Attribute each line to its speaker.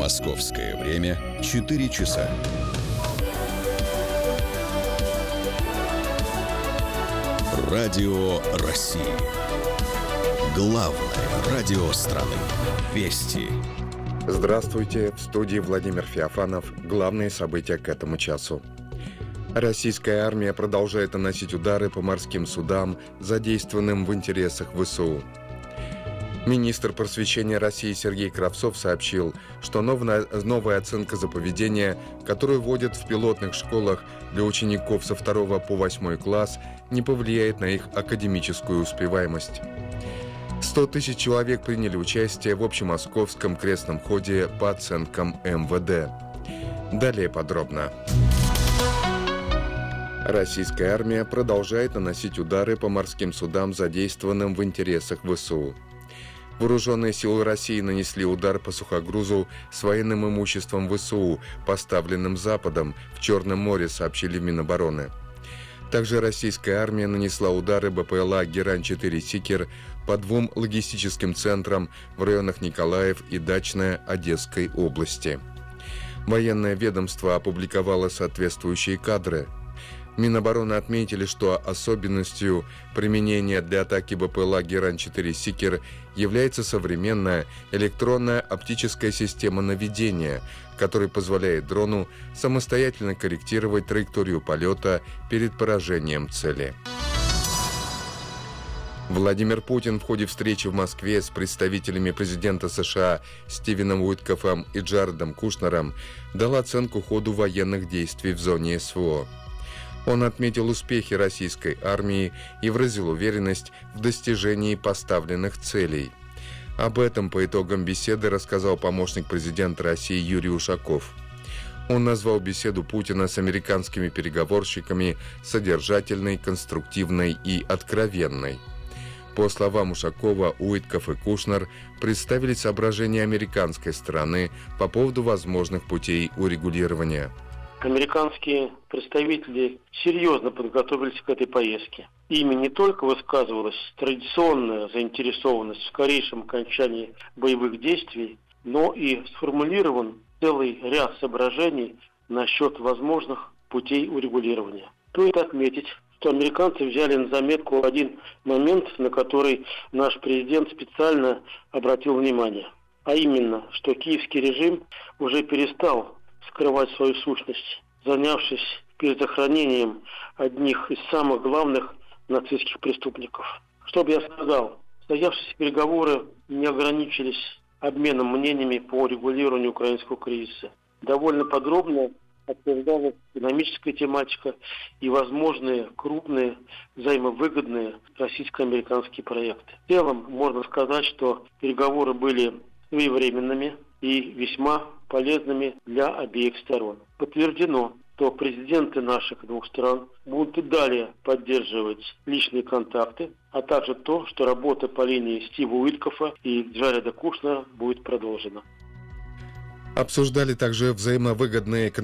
Speaker 1: Московское время 4 часа. Радио России. Главное радио страны. Вести.
Speaker 2: Здравствуйте, в студии Владимир Феофанов. Главные события к этому часу. Российская армия продолжает наносить удары по морским судам, задействованным в интересах ВСУ. Министр просвещения России Сергей Кравцов сообщил, что новая оценка за поведение, которую вводят в пилотных школах для учеников со 2 по 8 класс, не повлияет на их академическую успеваемость. 100 тысяч человек приняли участие в общемосковском крестном ходе по оценкам МВД. Далее подробно. Российская армия продолжает наносить удары по морским судам, задействованным в интересах ВСУ. Вооруженные силы России нанесли удар по сухогрузу с военным имуществом ВСУ, поставленным Западом в Черном море, сообщили в Минобороны. Также российская армия нанесла удары БПЛА «Герань-4 Сикер» по 2 логистическим центрам в районах Николаев и Дачная Одесской области. Военное ведомство опубликовало соответствующие кадры. Минобороны отметили, что особенностью применения для атаки БПЛА «Герань-4 Сикер» является современная электронная оптическая система наведения, которая позволяет дрону самостоятельно корректировать траекторию полета перед поражением цели. Владимир Путин в ходе встречи в Москве с представителями президента США Стивеном Уиткофом и Джаредом Кушнером дал оценку ходу военных действий в зоне СВО. Он отметил успехи российской армии и выразил уверенность в достижении поставленных целей. Об этом по итогам беседы рассказал помощник президента России Юрий Ушаков. Он назвал беседу Путина с американскими переговорщиками содержательной, конструктивной и откровенной. По словам Ушакова, Уиткоф и Кушнер представили соображения американской стороны по поводу возможных путей урегулирования.
Speaker 3: Американские представители серьезно подготовились к этой поездке. Ими не только высказывалась традиционная заинтересованность в скорейшем окончании боевых действий, но и сформулирован целый ряд соображений насчет возможных путей урегулирования. Стоит отметить, что американцы взяли на заметку один момент, на который наш президент специально обратил внимание. А именно, что киевский режим уже перестал скрывать свою сущность, занявшись перезахоронением одних из самых главных нацистских преступников. Что бы я сказал, состоявшиеся переговоры не ограничились обменом мнениями по регулированию украинского кризиса. Довольно подробно обсуждалась экономическая тематика и возможные крупные взаимовыгодные российско-американские проекты. В целом можно сказать, что переговоры были своевременными и весьма полезными для обеих сторон. Подтверждено, что президенты наших двух стран будут и далее поддерживать личные контакты, а также то, что работа по линии Стива Уиткофа и Джареда Кушнера будет продолжена.
Speaker 2: Обсуждали также взаимовыгодные